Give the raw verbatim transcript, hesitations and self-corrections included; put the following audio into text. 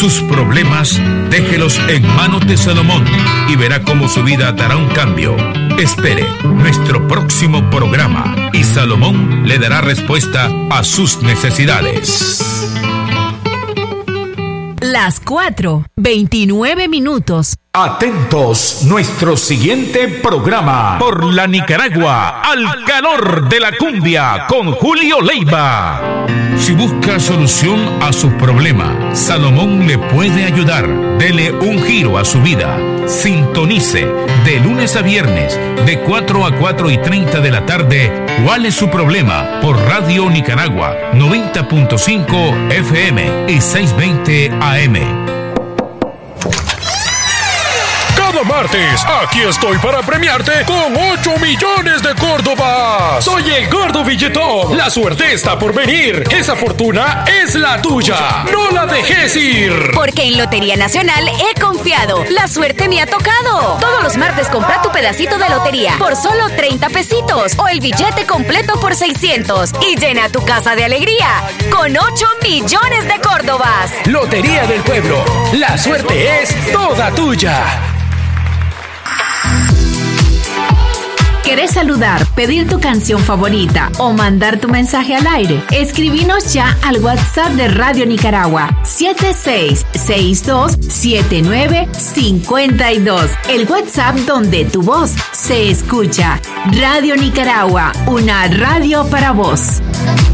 Sus problemas, déjelos en manos de Salomón y verá cómo su vida dará un cambio. Espere nuestro próximo programa y Salomón le dará respuesta a sus necesidades. Las cuatro, veintinueve minutos. Atentos, nuestro siguiente programa. Por la Nicaragua, al calor de la cumbia, con Julio Leiva. Si busca solución a sus problemas, Salomón le puede ayudar. Dele un giro a su vida. Sintonice de lunes a viernes, de cuatro a cuatro y treinta de la tarde. ¿Cuál es su problema? Por Radio Nicaragua, noventa punto cinco F M y seiscientos veinte A M. Cada martes, aquí estoy para premiarte con ocho millones de Córdobas. Soy el Gordo Billetón. La suerte está por venir. Esa fortuna es la tuya. No la dejes ir. Porque en Lotería Nacional he confiado. La suerte me ha tocado. Todos los martes compra tu pedacito de lotería por solo treinta pesitos o el billete completo por seiscientos y llena tu casa de alegría con ocho millones de Córdobas. Lotería del Pueblo. La suerte es toda tuya. ¿Querés saludar, pedir tu canción favorita o mandar tu mensaje al aire? Escribinos ya al WhatsApp de Radio Nicaragua siete seis seis dos siete nueve cinco dos. El WhatsApp donde tu voz se escucha. Radio Nicaragua, una radio para vos.